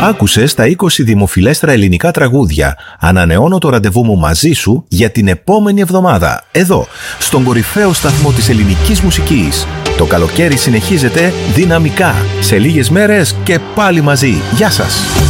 Άκουσες τα 20 δημοφιλέστερα ελληνικά τραγούδια. Ανανεώνω το ραντεβού μου μαζί σου για την επόμενη εβδομάδα, εδώ, στον κορυφαίο σταθμό της ελληνικής μουσικής. Το καλοκαίρι συνεχίζεται δυναμικά. Σε λίγες μέρες και πάλι μαζί. Γεια σας!